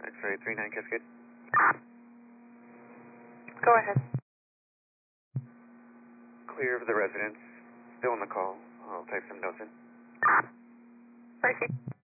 X-ray 39 Cascade. Go ahead. Clear of the residence. Still on the call. I'll type some notes in. Tracy.